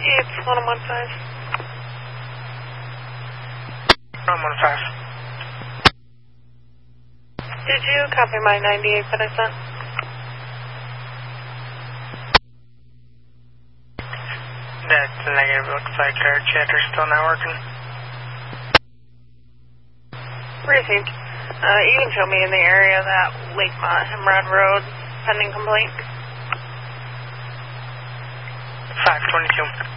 It's 1115. 115. Did you copy my 98 that I sent? That's negative. Looks like our chatter's still not working. Received. You can show me in the area that Lakemont Hemrod Road pending complaint. 522.